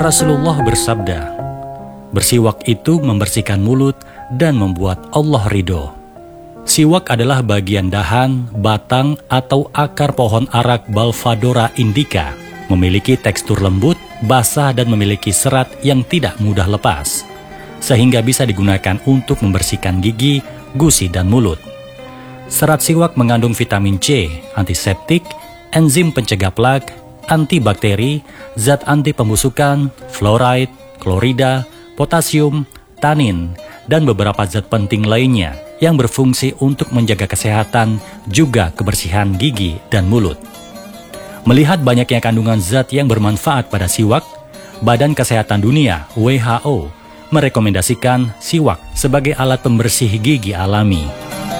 Rasulullah bersabda, bersiwak itu membersihkan mulut dan membuat Allah ridho. Siwak adalah bagian dahan, batang, atau akar pohon arak Balvadora indica. Memiliki tekstur lembut, basah, dan memiliki serat yang tidak mudah lepas, sehingga bisa digunakan untuk membersihkan gigi, gusi, dan mulut. Serat siwak mengandung vitamin C, antiseptik, enzim pencegah plak, antibakteri, zat anti pembusukan, fluoride, klorida, potasium, tanin, dan beberapa zat penting lainnya yang berfungsi untuk menjaga kesehatan juga kebersihan gigi dan mulut. Melihat banyaknya kandungan zat yang bermanfaat pada siwak, Badan Kesehatan Dunia (WHO) merekomendasikan siwak sebagai alat pembersih gigi alami.